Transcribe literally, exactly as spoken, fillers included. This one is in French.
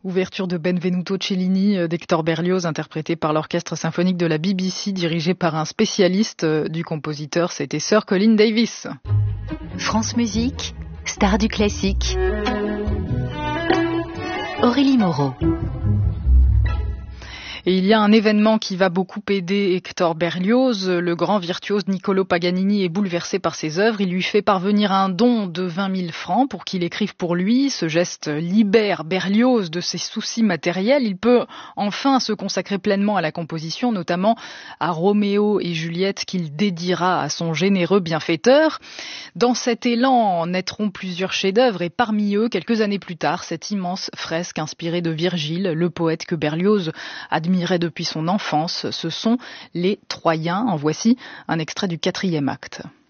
Ouverture de Benvenuto Cellini d'Hector Berlioz, interprété par l'orchestre symphonique de la B B C, dirigé par un spécialiste du compositeur, c'était Sir Colin Davis. France Musique, star du classique. Aurélie Moreau. Et il y a un événement qui va beaucoup aider Hector Berlioz. Le grand virtuose Niccolò Paganini est bouleversé par ses œuvres. Il lui fait parvenir un don de vingt mille francs pour qu'il écrive pour lui. Ce geste libère Berlioz de ses soucis matériels. Il peut enfin se consacrer pleinement à la composition, notamment à Roméo et Juliette qu'il dédiera à son généreux bienfaiteur. Dans cet élan naîtront plusieurs chefs-d'œuvre et parmi eux, quelques années plus tard, cette immense fresque inspirée de Virgile, le poète que Berlioz admirait depuis son enfance. Ce sont les Troyens. En voici un extrait du quatrième acte.